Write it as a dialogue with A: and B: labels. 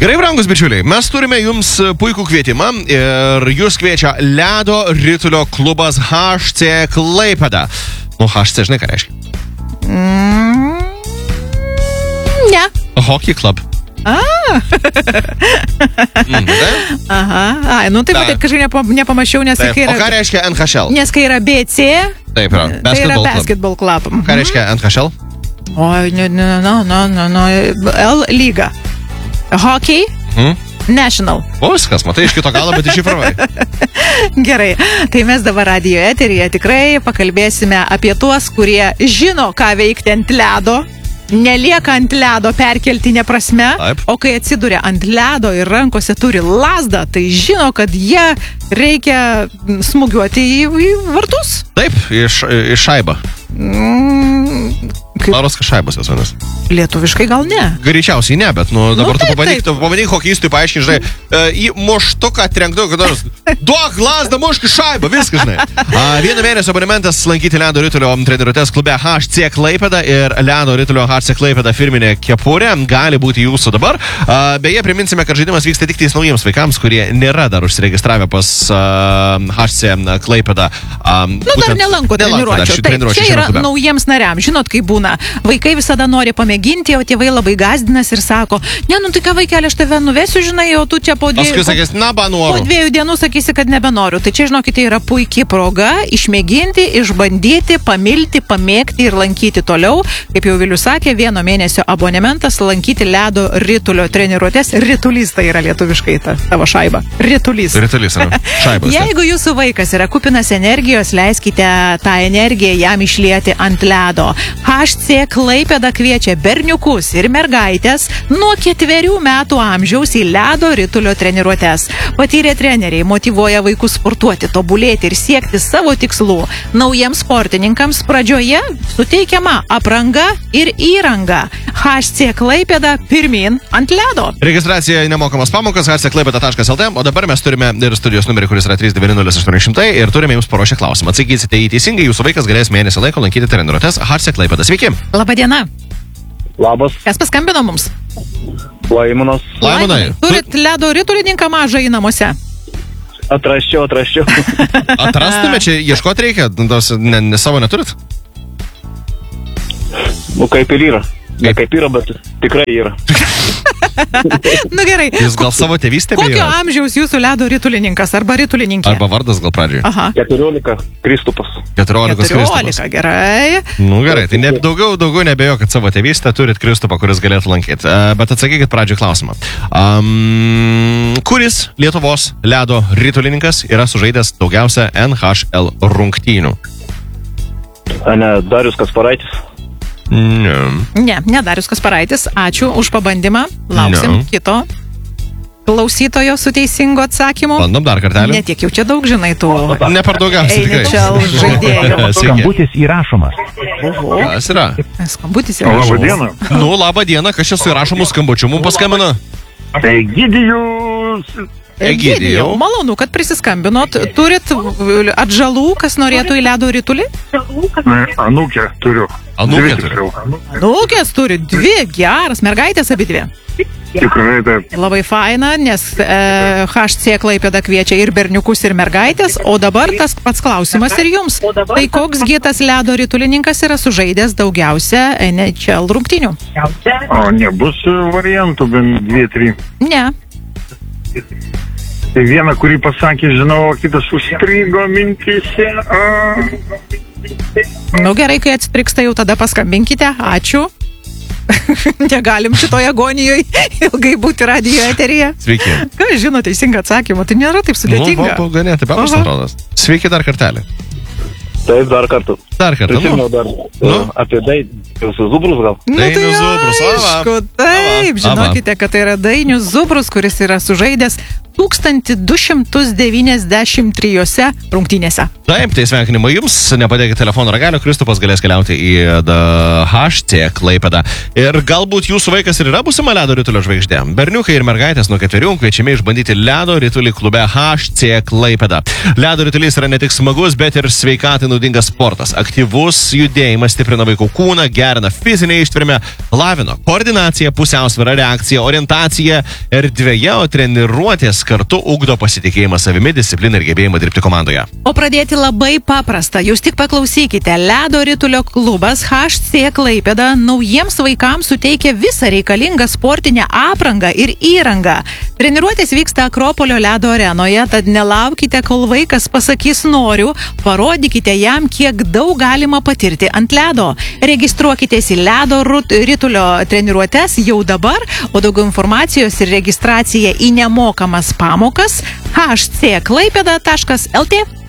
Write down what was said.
A: Gerai, brangus bičiuliai, mes turime jums puikų kvietimą ir jūs kviečia Ledo ritulio klubas HC Klaipėda. Nu, HC žinai, ką reiškia?
B: Ne.
A: Hockey Club.
B: Aha, nu taip, taip kažkaip nepamačiau, nes
A: taip.
B: kai yra...
A: O ką reiškia NHL?
B: Nes kai yra BC,
A: taip yra,
B: tai yra basketball club.
A: Ką reiškia NHL?
B: Oi, L lyga. Hockey, National.
A: O, viskas, matai, iš kito galo, bet iššifravai.
B: Gerai, tai mes dabar radijo eteryje tikrai pakalbėsime apie tuos, kurie žino, ką veikti ant ledo. Nelieka ant ledo perkeltinė prasme,
A: taip.
B: O kai atsiduria ant ledo ir rankose turi lazdą, tai žino, kad jie reikia smūgiuoti į vartus.
A: Taip, iš šaibą. Laros šaibos jas vienas.
B: Lietuviškai gal ne.
A: Greičiausiai ne, bet dabar
B: taip,
A: tu pabandyk hokejistui paaiškinti, žinai, į muštuką trenktų, kad nors duok lazdą, mušk šaibą, viskas, žinai. Vieną mėnesio abonementas lankyti Ledo ritulio treniruotės klube HC Klaipėda ir Ledo ritulio HC Klaipėda firminė kepurė gali būti jūsų dabar. Beje, priminsime, kad žaidimas vyksta tik tais naujiems vaikams, kurie nėra dar užsiregistravę pas HC Klaipėda.
B: Dar nelanko treniruočio. Taip, čia yra naujiems nariams. Žinot, kaip būna. Vaikai visada nori pamėginti, o tėvai labai gąsdinas ir sako, ne, nu tai ką vaikeli, aš tave nuvesiu, žinai, o tu čia po 2 dienų sakysi, kad nebenoriu. Tai čia, žinokite, yra puikiai proga išmėginti, išbandyti, pamilti, pamėgti ir lankyti toliau. Kaip jau Vilius sakė, 1 mėnesio abonementas lankyti Ledo ritulio treniruotės. Ritulys tai yra lietuviškai ta tavo šaiba. Ritulys.
A: Ritulys, šaibas.
B: Jeigu jūsų vaikas yra kupinas energijos, leiskite tą energiją jam išlieti ant ledo. HC Klaipėda kviečia berniukus ir mergaitės nuo 4 metų amžiaus į Ledo ritulio treniruotės. Patyrę treneriai motyvuoja vaikus sportuoti, tobulėti ir siekti savo tikslų. Naujiems sportininkams pradžioje suteikiama apranga ir įranga. HC Klaipėda pirmyn ant ledo.
A: Registracija nemokamas pamokas hcklaipeda.lt, o dabar mes turime ir studijos numerį, kuris yra 390 ir turime jums paruošę klausimą. Atsakysite į teisingai, jūsų vaikas galės mėnesį laiko lankyti treniruotės HC Klaipėda. Sveiki.
B: Labadiena.
C: Labas.
B: Kas paskambino mums?
C: Laimonas.
A: Laimonai.
B: Turit Ledo ritulininką mažą į namuose?
C: Atrasčiau.
A: Atrastume, čia ieškoti reikia, ne savo neturit?
C: Nu, kaip ir yra. Ne kaip yra, bet tikrai yra.
B: Nu gerai.
A: Jūs gal savo tėvystę bijojot?
B: Kokio amžiaus jūsų Ledo ritulininkas arba ritulininkė?
A: Arba vardas gal pradžiai?
B: Aha.
C: 14 Kristupas.
A: 14 Kristupas.
B: Gerai.
A: Nu gerai, tai daugiau nebejo, kad savo tėvystę turit Kristupą, kuris galėtų lankyti. Bet atsakykit pradžiai klausimą. Kuris Lietuvos Ledo ritulininkas yra sužaidęs daugiausia NHL rungtynių?
C: Ne, Darius Kasparaitis.
B: Ne Darius Kasparaitis. Ačiū už pabandymą. Lauksim kito klausytojo su teisingu atsakymu.
A: Bandom dar kartelį.
B: Netiek jau čia daug, žinai, tų
A: ne per daugiausiai
B: NHL žaidėjų.
D: Skambutis įrašomas.
A: Kas yra?
B: Skambutis įrašomas.
C: Labą dieną.
A: Nu, labą dieną, kas čia su įrašomu skambučiu mums paskambino?
B: Egidijau. Malonu, kad prisiskambinot. Turit atžalų, kas norėtų į Ledo ritulį?
C: Anūkę turiu.
B: Anūkės turi 2, geras, mergaitės abi 2.
C: Tikrai taip.
B: Labai faina, nes HC Klaipėda kviečia ir berniukus, ir mergaitės, o dabar tas pats klausimas ir jums. Tai koks tas Ledo ritulininkas yra sužaidęs daugiausia NHL rungtynių?
C: O nebus variantų, bent 2-3.
B: Ne.
C: Tai vieną, kurį pasakė, žinau, kitas užstrigo mintise.
B: Nu gerai, kai atstriksta, jau tada paskambinkite. Ačiū. Negalim šitoje agonijoje ilgai būti radijo eteryje.
A: Sveiki.
B: Ką žino teisingą atsakymą, tai nėra taip sudėtinga.
A: Nu, ganėtai paprastas atrodas. Sveiki dar kartelį.
C: Taip, dar kartą.
A: Prisimenu
C: dar apie Dainius Zubrus gal.
A: Dainius Zubrus,
B: aišku, taip, žinokite, kad tai yra Dainius Zubrus, kuris yra sužaidęs 1293 rungtynėse.
A: Taip, tai sveikinimai jums, nepadėkite telefono ragelio, Kristupas galės keliauti į HC Klaipėdą. Ir galbūt jūsų vaikas ir yra būsima ledo ritulio žvaigždė. Berniukai ir mergaitės nuo 4 kviečiami išbandyti ledo ritulį klube HC Klaipėda. Ledo ritulys yra ne tik smagus, bet ir sveikatai naudingas sportas. Aktyvus judėjimas stiprina vaikų kūną, gerina fizinę ištvermę, lavino koordinaciją, pusiausvyrą, reakciją, orientaciją erdvėje, o treniruotės kartu ugdo pasitikėjimą savimi, discipliną ir gebėjimą dirbti komandoje.
B: O pradėti labai paprasta. Jūs tik paklausykite. Ledo ritulio klubas HC Klaipėda naujiems vaikams suteikia visą reikalingą sportinę aprangą ir įrangą. Treniruotės vyksta Akropolio ledo arenoje, tad nelaukite, kol vaikas pasakys noriu, parodykite jam, kiek daug galima patirti ant ledo. Registruokitės į ledo ritulio treniruotės jau dabar, o daugiau informacijos ir registracija į nemokamas pamokas hcklaipeda.lt.